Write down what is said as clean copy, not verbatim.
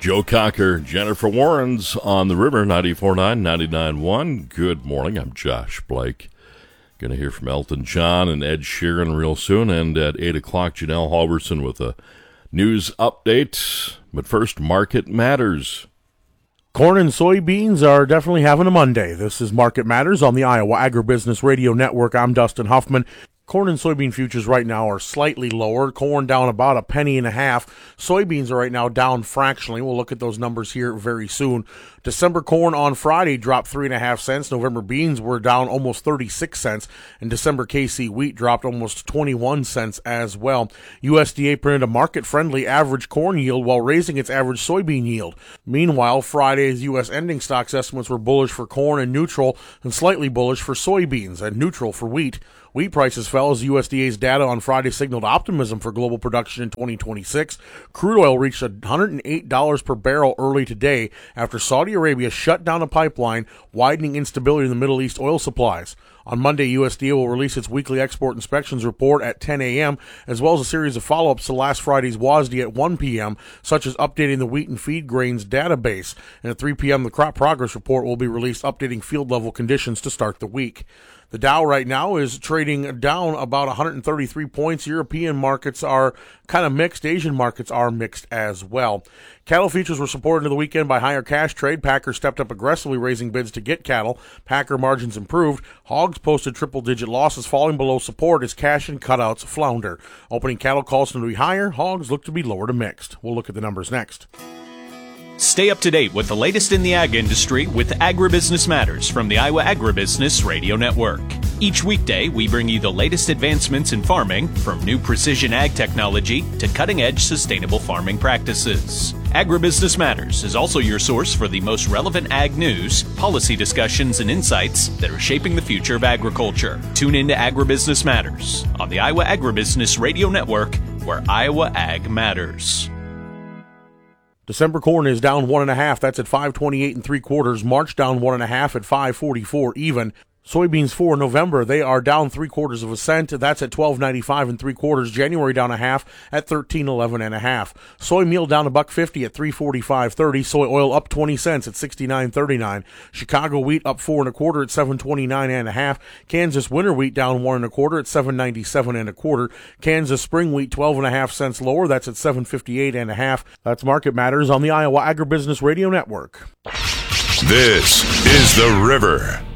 Joe Cocker, Jennifer Warrens on the River, 94.9, 99.1. Good morning. I'm Josh Blake. Going to hear from Elton John and Ed Sheeran real soon. And at 8 o'clock, Janelle Halverson with a news update. But first, Market Matters. Corn and soybeans are definitely having a Monday. This is Market Matters on the Iowa Agribusiness Radio Network. I'm Dustin Huffman. Corn and soybean futures right now are slightly lower. Corn down about 1.50 pennies. Soybeans are right now down fractionally. We'll look at those numbers here very soon. December corn on Friday dropped 3.5 cents. November beans were down almost 36 cents. And December KC wheat dropped almost 21 cents as well. USDA printed a market-friendly average corn yield while raising its average soybean yield. Meanwhile, Friday's U.S. ending stocks estimates were bullish for corn and neutral, and slightly bullish for soybeans and neutral for wheat. Wheat prices fell as USDA's data on Friday signaled optimism for global production in 2026. Crude oil reached $108 per barrel early today after Saudi Arabia shut down a pipeline, widening instability in the Middle East oil supplies. On Monday, USDA will release its weekly export inspections report at 10 a.m., as well as a series of follow-ups to last Friday's WASDE at 1 p.m., such as updating the wheat and feed grains database. And at 3 p.m., the crop progress report will be released, updating field-level conditions to start the week. The Dow right now is trading down about 133 points. European markets are kind of mixed. Asian markets are mixed as well. Cattle futures were supported into the weekend by higher cash trade. Packers stepped up aggressively raising bids to get cattle. Packer margins improved. Hogs posted triple-digit losses, falling below support as cash and cutouts flounder. Opening cattle calls to be higher. Hogs look to be lower to mixed. We'll look at the numbers next. Stay up to date with the latest in the ag industry with Agribusiness Matters from the Iowa Agribusiness Radio Network. Each weekday, we bring you the latest advancements in farming, from new precision ag technology to cutting-edge sustainable farming practices. Agribusiness Matters is also your source for the most relevant ag news, policy discussions, and insights that are shaping the future of agriculture. Tune in to Agribusiness Matters on the Iowa Agribusiness Radio Network, where Iowa Ag matters. December corn is down 1.5. That's at 5.28 3/4. March down 1.5 at 5.44 even. Soybeans for November, they are down 0.75 cents. That's at 12.95 3/4. January down 1/2 at 13.11 1/2. Soy meal down $1.50 at 3.4530. Soy oil up 20 cents at 69.39. Chicago wheat up 4 1/4 at 7.29 1/2. Kansas winter wheat down 1 1/4 at 7.97 1/4. Kansas spring wheat 12.5 cents lower. That's at 7.58 1/2. That's Market Matters on the Iowa Agribusiness Radio Network. This is The River.